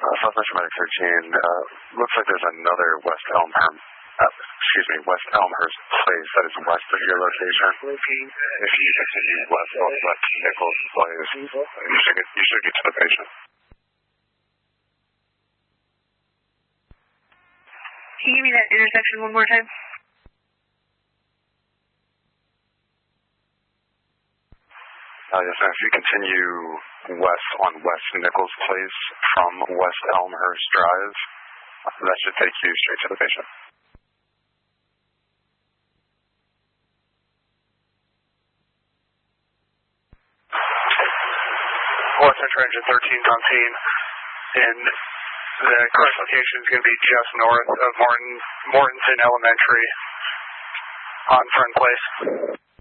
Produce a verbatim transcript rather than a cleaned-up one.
Uh, Southwest Medic thirteen, uh, looks like there's another West Elmhurst, uh, excuse me, West Elmhurst place that is west of your location. If you continue west on West Nichols Place, you should get, you should get to the patient. Can you give me that intersection one more time? Uh, yes, ma'am. If you continue west on West Nichols Place from West Elmhurst Drive, that should take you straight to the patient. West Central Engine thirteen's on scene, and the current location is going to be just north of Morton, Mortenson Elementary on Fern Place.